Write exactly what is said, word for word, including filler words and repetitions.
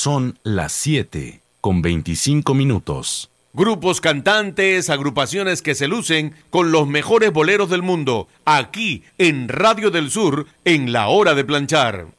Son las siete con veinticinco minutos. Grupos cantantes, agrupaciones que se lucen con los mejores boleros del mundo, aquí en Radio del Sur, en La Hora de Planchar.